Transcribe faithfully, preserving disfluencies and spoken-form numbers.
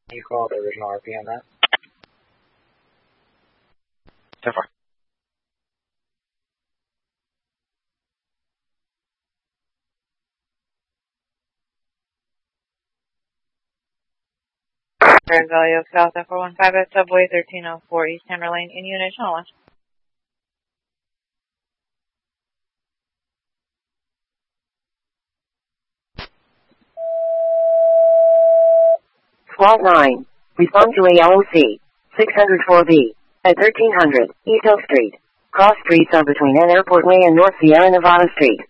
You called the original R P on that? So far. Valley of South F four one five at Subway thirteen oh four East Hammer Lane in unit channel one. SWAT nine. Respond to A L O C six oh four B at thirteen hundred East Oak Street. Cross streets are between N Airport Way and North Sierra Nevada Street.